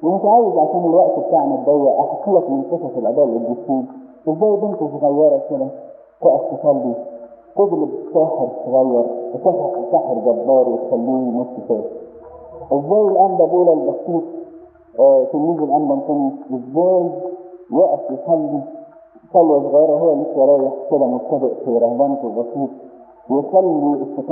ومش عايز عشان الوقت بتاعنا الضيق احكي لك من قصص الاباء القديسين ازاي بنت صغيره كده تقف تصلي تغلب ساحر صغير ساحر جبار وتخليه نص ساحر. ازاي الانبا بولا البسيط تلميذ الانبا انطونيوس ازاي يقف يصلي صلوه صغيره هو لسه رايح كده مبتدئ في رهبنته البسيط ويصلي